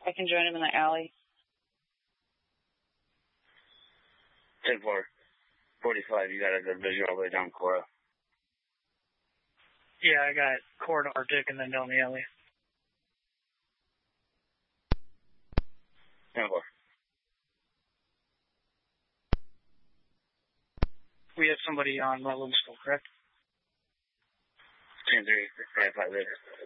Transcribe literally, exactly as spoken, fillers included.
I can join him in the alley. ten four. forty-five, you got a good vision all the way down Cora. Yeah, I got Cora to Arctic and then down the alley. ten four. We have somebody on Rutland still, correct? ten three. five five later.